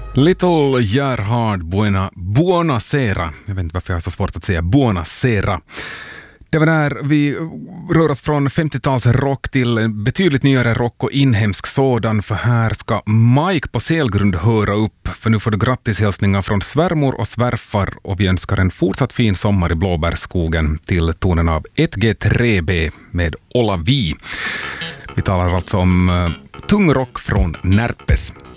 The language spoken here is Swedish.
Little Gerhard Buonasera. Jag vet inte varför jag har så svårt att säga Buonasera. Det var där vi rör oss från 50-tals rock till betydligt nyare rock och inhemsk sådan, för här ska Mike på Selgrund höra upp, för nu får du grattishälsningar från svärmor och svärfar och vi önskar en fortsatt fin sommar i Blåbärsskogen till tonen av 1G3B med Olavi. Vi talar alltså om tung rock från Närpes.